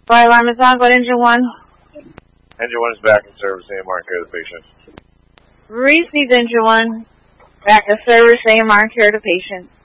Fire alarm is on. Go to engine 1. Engine 1 is back in service. AMR and care of the patient. Received engine 1. Back to service. AMR and care of the patient.